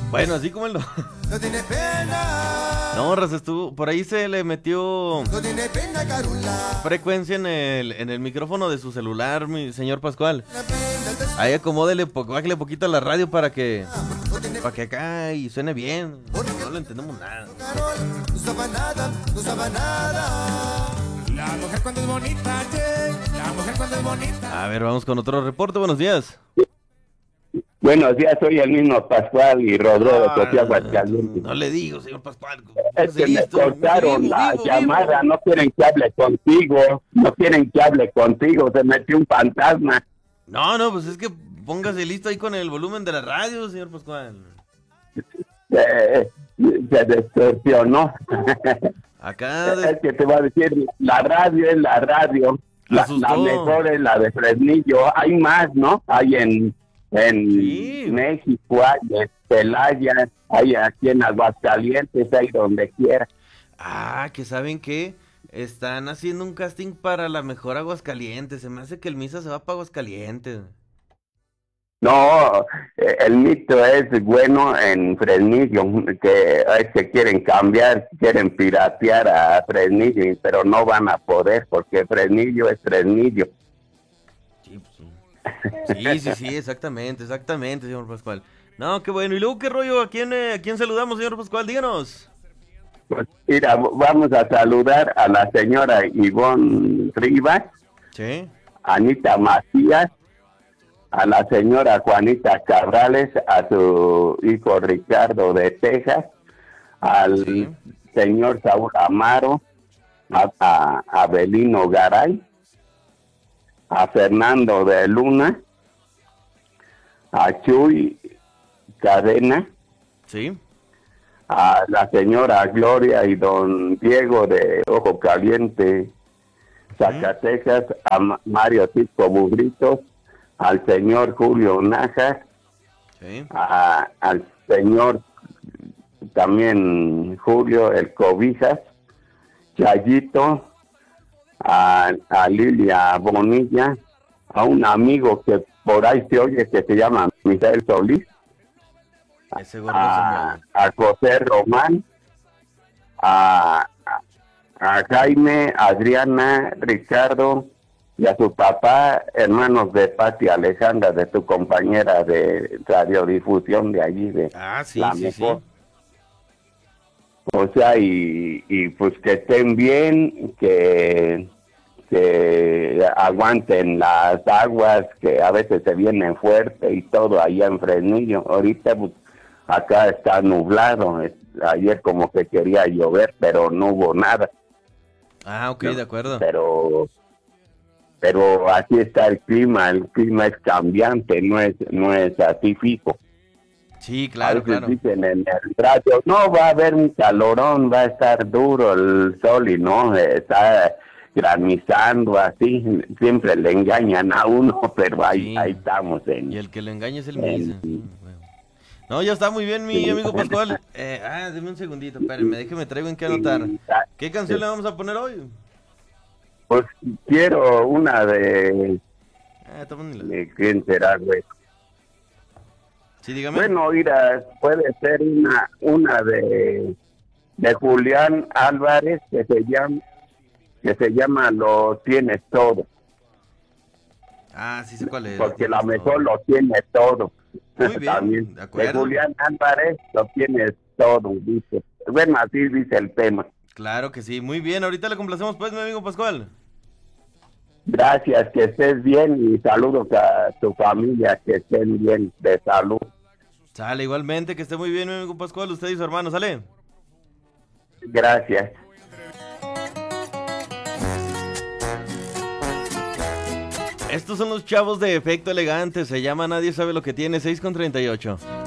Bueno, así como él no. No tiene pena. No, raza, estuvo. Por ahí se le metió No tiene pena, Carula. frecuencia en el micrófono de su celular, mi señor Pascual. No tiene pena. Ahí acomódele, bájale poquito a la radio para que acá y suene bien. No lo entendemos nada. Carol, no sabe nada, no sabe nada. La mujer cuando es bonita, la mujer cuando es bonita. A ver, vamos con otro reporte. Buenos días. Buenos días, soy el mismo Pascual y Rodrigo de Cocía, Aguascalientes. No le digo, señor Pascual. Es que me Listo, cortaron vivo, la vivo, llamada, vivo. no quieren que hable contigo, se metió un fantasma. No, pues es que póngase listo ahí con el volumen de la radio, señor Pascual. Se distorsionó. Acá Es que te voy a decir, la radio es la radio, la Asustó. mejor es la de Fresnillo, hay más, ¿no? Hay en Sí. México, hay en Celaya, hay aquí en Aguascalientes, hay donde quiera. que saben que están haciendo un casting para la mejor Aguascalientes. Se me hace que el Misa se va para Aguascalientes. No, el mito es bueno en Fresnillo, que es que quieren cambiar, quieren piratear a Fresnillo, pero no van a poder porque Fresnillo es Fresnillo. Sí, sí, exactamente, señor Pascual. No, qué bueno. ¿Y luego qué rollo? ¿A quién saludamos, señor Pascual? Díganos. Pues mira, vamos a saludar a la señora Ivonne Rivas, Sí. Anita Macías, a la señora Juanita Cabrales, a su hijo Ricardo de Texas, al Sí. señor Saúl Amaro, a Abelino Garay, a Fernando de Luna, a Chuy Cadena, Sí. a la señora Gloria y don Diego de Ojo Caliente, Zacatecas, a Mario Cisco Bubritos, al señor Julio Najas, Sí. al señor también Julio El Cobijas, Chayito, a Lilia Bonilla, a un amigo que por ahí se oye que se llama Misael Solís, Ese gordo señor. a José Román, a Jaime, Adriana, Ricardo y a su papá, hermanos de Pati Alejandra, de tu compañera de radiodifusión de allí, de Sí, la sí, mejor. sí. O sea, y pues que estén bien, que aguanten las aguas, que a veces se vienen fuerte y todo allá en Fresnillo. Ahorita pues, acá está nublado, ayer como que quería llover, pero no hubo nada. Ok, de acuerdo. Pero así está el clima es cambiante, no es así fijo. Sí, A claro, veces claro. dicen en el radio, no, va a haber un calorón, va a estar duro el sol y no, está granizando así, siempre le engañan a uno, pero ahí estamos Y el que lo engaña es el Misa. No, ya está muy bien, mi Sí. amigo Pascual. Deme un segundito, espérenme, déjeme traigo en qué anotar. ¿Qué canción le vamos a poner hoy? Pues quiero una de ¿quién será, güey? Sí, dígame. Bueno, mira, puede ser una de Julián Álvarez que se llama Lo Tienes Todo. Sí sé cuál es. Porque la mejor lo tiene todo. Muy bien, También. de acuerdo. De Julián Álvarez lo tienes todo, dice. Bueno, así dice el tema. Claro que sí, muy bien. Ahorita le complacemos pues, mi amigo Pascual. Gracias, que estés bien y saludos a tu familia, que estén bien de salud. Sale, igualmente, que esté muy bien, mi amigo Pascual, usted y su hermano, ¿sale? Gracias. Estos son los chavos de Efecto Elegante, se llama Nadie Sabe Lo Que Tiene, 6:38.